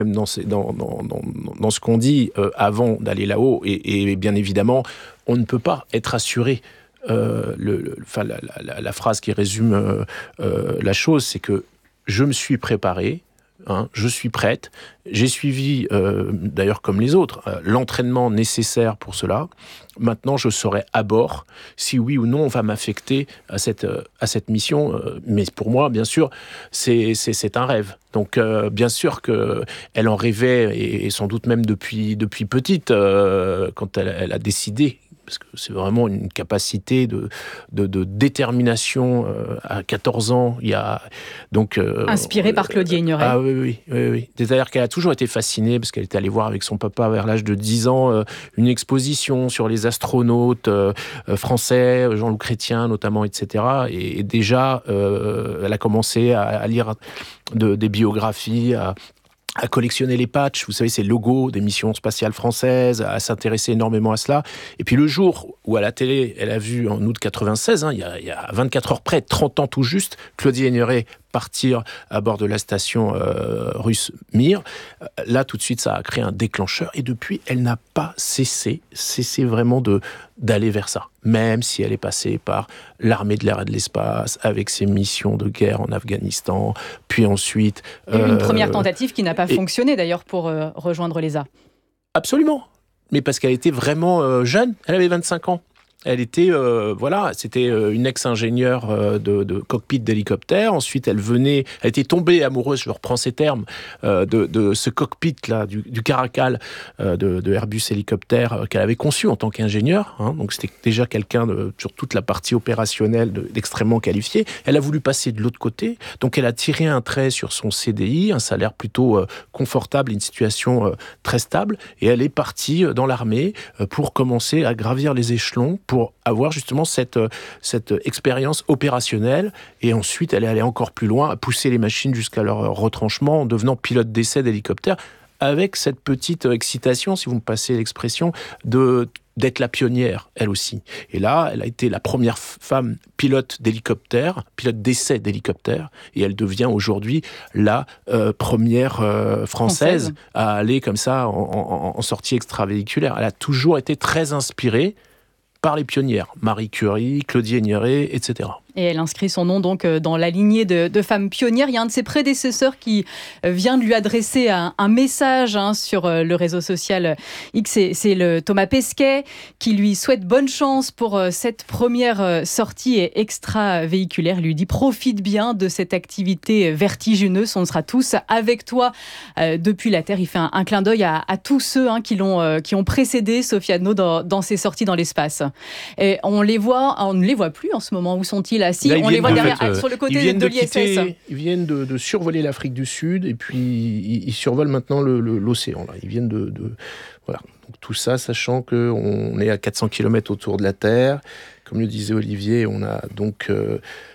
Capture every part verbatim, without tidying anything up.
dans, ces, dans, dans, dans, dans ce qu'on dit euh, avant d'aller là-haut. Et, et bien évidemment, on ne peut pas être assuré. Euh, le, le, enfin, la, la, la phrase qui résume euh, euh, la chose, c'est que je me suis préparé, hein, je suis prête, j'ai suivi, euh, d'ailleurs comme les autres, euh, l'entraînement nécessaire pour cela. Maintenant, je serai à bord si oui ou non on va m'affecter à cette, euh, à cette mission. Euh, mais pour moi, bien sûr, c'est, c'est, c'est un rêve. Donc, euh, bien sûr qu'elle en rêvait, et, et sans doute même depuis, depuis petite, euh, quand elle, elle a décidé, parce que c'est vraiment une capacité de, de, de détermination euh, à quatorze ans. Il y a, donc, euh, Inspirée euh, par Claudie Aigneret. Ah oui, oui, oui, oui. C'est-à-dire qu'elle a toujours été fascinée, parce qu'elle était allée voir avec son papa vers l'âge de dix ans euh, une exposition sur les astronautes euh, français, Jean-Loup Chrétien notamment, et cetera. Et, et déjà, euh, elle a commencé à, à lire de, des biographies, à à collectionner les patchs, vous savez, ces logos des missions spatiales françaises, à s'intéresser énormément à cela. Et puis le jour où à la télé, elle a vu en août quatre-vingt-seize, hein, il, y a, il y a vingt-quatre heures près, trente ans tout juste, Claudie Aigneret partir à bord de la station euh, russe Mir. Là, tout de suite, ça a créé un déclencheur. Et depuis, elle n'a pas cessé, cessé vraiment de, d'aller vers ça. Même si elle est passée par l'armée de l'air et de l'espace, avec ses missions de guerre en Afghanistan, puis ensuite... Il y a eu une euh, première tentative qui n'a pas et... fonctionné, d'ailleurs, pour euh, rejoindre l'E S A. Absolument. Mais parce qu'elle était vraiment euh, jeune. Elle avait vingt-cinq ans. Elle était, euh, voilà, c'était une ex-ingénieure euh, de, de cockpit d'hélicoptère. Ensuite, elle venait, elle était tombée amoureuse, je reprends ces termes, euh, de, de ce cockpit-là, du, du Caracal euh, de, de Airbus hélicoptère euh, qu'elle avait conçu en tant qu'ingénieure. Hein, donc, c'était déjà quelqu'un de, sur toute la partie opérationnelle de, d'extrêmement qualifié. Elle a voulu passer de l'autre côté. Donc, elle a tiré un trait sur son C D I, un salaire plutôt euh, confortable, une situation euh, très stable. Et elle est partie dans l'armée euh, pour commencer à gravir les échelons, pour avoir justement cette, cette expérience opérationnelle. Et ensuite, elle est allée encore plus loin, à pousser les machines jusqu'à leur retranchement en devenant pilote d'essai d'hélicoptère, avec cette petite excitation, si vous me passez l'expression, de, d'être la pionnière, elle aussi. Et là, elle a été la première femme pilote d'hélicoptère, pilote d'essai d'hélicoptère, et elle devient aujourd'hui la euh, première euh, française, française à aller comme ça en, en, en sortie extravéhiculaire. Elle a toujours été très inspirée par les pionnières, Marie Curie, Claudie Aigneret, et cetera. Et elle inscrit son nom donc dans la lignée de, de femmes pionnières. Il y a un de ses prédécesseurs qui vient de lui adresser un, un message hein, sur le réseau social X. C'est, c'est le Thomas Pesquet qui lui souhaite bonne chance pour cette première sortie extravéhiculaire. Il lui dit « Profite bien de cette activité vertigineuse. On sera tous avec toi euh, depuis la Terre. » Il fait un, un clin d'œil à, à tous ceux hein, qui, l'ont, euh, qui ont précédé Sophie Adno dans, dans ses sorties dans l'espace. Et on les voit, on ne les voit plus en ce moment. Où sont-ils? Ah, si, là, on les voit derrière, fait, euh, sur le côté de, de l'I S S. Quitter, ils viennent de, de survoler l'Afrique du Sud et puis ils, ils survolent maintenant le, le, l'océan. Là. Ils viennent de... de voilà. Donc, tout ça, sachant qu'on est à quatre cents kilomètres autour de la Terre. Comme le disait Olivier, on a donc euh,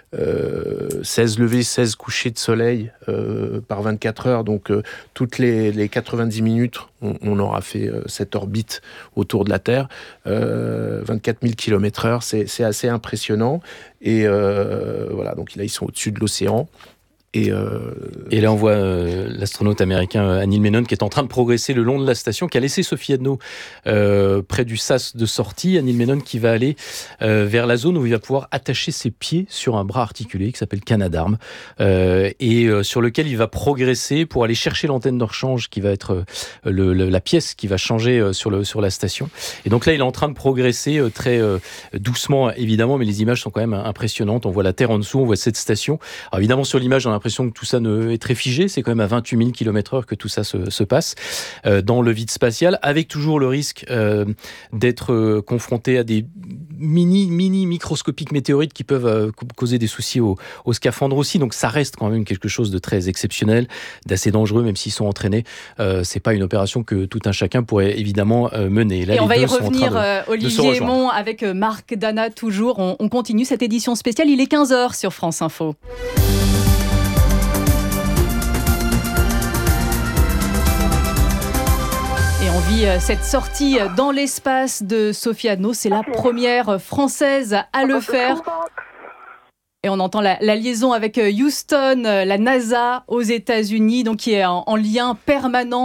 euh, seize levées, seize couchers de soleil euh, par vingt-quatre heures. Donc, euh, toutes les, les quatre-vingt-dix minutes, on, on aura fait euh, cette orbite autour de la Terre. Euh, vingt-quatre mille kilomètres heure, c'est, c'est assez impressionnant. Et euh, voilà, donc là, ils sont au-dessus de l'océan. Et, euh... et là, on voit euh, l'astronaute américain euh, Anil Menon qui est en train de progresser le long de la station, qui a laissé Sophie Adno euh, près du sas de sortie. Anil Menon qui va aller euh, vers la zone où il va pouvoir attacher ses pieds sur un bras articulé qui s'appelle Canadarm euh, et euh, sur lequel il va progresser pour aller chercher l'antenne de rechange qui va être euh, le, le, la pièce qui va changer euh, sur, le, sur la station. Et donc là, il est en train de progresser euh, très euh, doucement, évidemment, mais les images sont quand même impressionnantes. On voit la Terre en dessous, on voit cette station. Alors évidemment, sur l'image, on a l'impression que tout ça ne, est très figé. C'est quand même à vingt-huit mille kilomètres heure que tout ça se, se passe euh, dans le vide spatial, avec toujours le risque euh, d'être euh, confronté à des mini, mini microscopiques météorites qui peuvent euh, causer des soucis au, au scaphandre aussi. Donc ça reste quand même quelque chose de très exceptionnel, d'assez dangereux, même s'ils sont entraînés. Euh, c'est pas une opération que tout un chacun pourrait évidemment euh, mener. Là, et on va y revenir, de, euh, Olivier Aymon, avec Marc Dana toujours. On, on continue cette édition spéciale. Il est quinze heures sur France Info. Et on vit cette sortie dans l'espace de Sophie Adno. C'est la première française à le faire. Et on entend la, la liaison avec Houston, la NASA aux États-Unis, donc qui est en, en lien permanent